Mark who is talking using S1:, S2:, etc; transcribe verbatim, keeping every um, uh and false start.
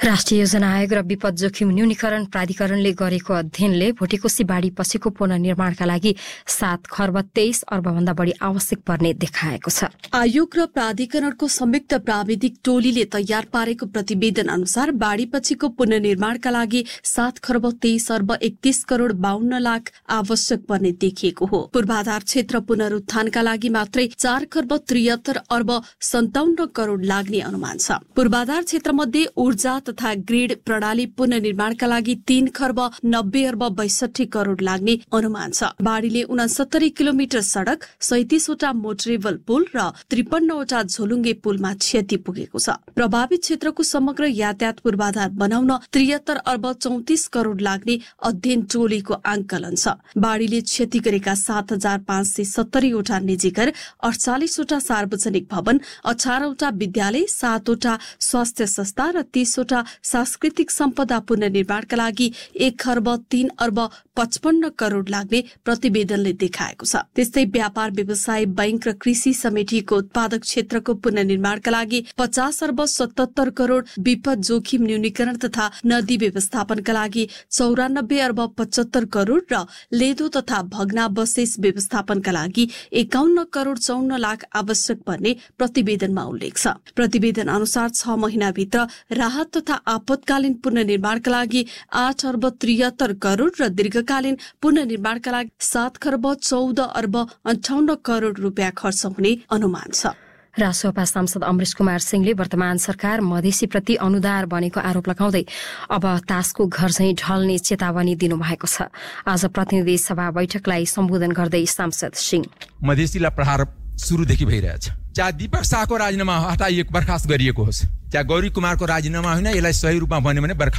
S1: राष्ट्रिय योजना आयोग र विपद जोखिम न्यूनीकरण प्राधिकरणले गरेको अध्ययनले भोटेकोशी बाढी पछिको पुनर्निर्माणका लागि सात खर्ब तेइस अर्ब भन्दा बढ़ी आवश्यक पर्ने देखाएको छ।
S2: आयोग र प्राधिकरणको संयुक्त प्राविधिक टोलीले तयार पारेको प्रतिवेदन अनुसार बाढी पछिको पुनर्निर्माणका लागि सात खर्ब तेइस अर्ब एकतीस करोड़ बाहन्न लाख आवश्यक पर्ने देखिएको हो। पूर्वाधार क्षेत्र पुनरुत्थानका लागि मात्रै चार खर्ब त्रिहत्तर अर्ब सन्ताउन्न करोड़ लाग्ने अनुमान छ। पूर्वाधार क्षेत्र मध्ये ऊर्जा तथा ग्रिड प्रणाली पुनर्निर्माणका लागि तीन खर्ब नब्बे अर्ब बैसठी करोड़ लाग्ने अनुमान छ। बाढ़ीले उनासत्तरी किलोमिटर सड़क, सैतिसवटा मोटरेबल पुल र त्रिपन्नवटा झोलुङ्गे पुलमा क्षति पुगेको छ। प्रभावित क्षेत्रको समग्र यातायात पूर्वाधार बनाउन त्रिहत्तर अर्ब चौतिस करोड़ लाग्ने अध्ययन टोलीको आंकलन छ। बाढ़ीले क्षति गरेका सात हजार पाँच सय सत्तरीवटा निजी घर, अडचालिसवटा सार्वजनिक भवन, अठारवटा विद्यालय, सातवटा स्वास्थ्य संस्था र तीसवटा सांस्कृतिक सम्पदा पुनर्निर्माणका लागि एक खर्ब तीन अर्ब पचपन्न करोड़ लाग्ने प्रतिवेदनले देखाएको छ। त्यस्तै व्यापार व्यवसाय, बैंक र कृषि समेटिएको उत्पादक क्षेत्रको पुनर्निर्माणका लागि पचास अर्ब सतहत्तर करोड़, विपद जोखिम न्यूनीकरण तथा नदी व्यवस्थापनका लागि चौरानब्बे अर्ब पचहत्तर करोड़ र लेदो तथा भग्नावशेष व्यवस्थापनका लागि एकाउन्न करोड़ चौन्न लाख आवश्यक पर्ने प्रतिवेदनमा उल्लेख छ। प्रतिवेदन अनुसार छ महिनाभित्र राहत तथा आपतकालीन पुनर्निर्माणका लागि आठ अर्ब त्रिहत्तर करोड़ र दीर्घकालीन पुनर्निर्माणका लागि सात खर्ब चौध अर्ब अन्ठाउन्न करोड़ रुपियाँ खर्च हुने अनुमान छ।
S1: रासोपा सांसद अमरेश कुमार सिंहले वर्तमान सरकार मधेसीप्रति अनुदार बनेको आरोप लगाउँदै अब तासको घर चाहिँ ढल्ने चेतावनी दिनुभएको छ। आज प्रतिनिधि सभा बैठकलाई सम्बोधन गर्दै सांसद सिंह
S3: मधेसीलाई प्रहार सुरुदेखि भइरहेछ। चाहे दीपक शाहको राजीनामा हटाइएको बर्खास्त गरिएको होस्, चाहे गौरी कुमारको राजीनामा होइन, यसलाई सही रूपमा भन्यो भने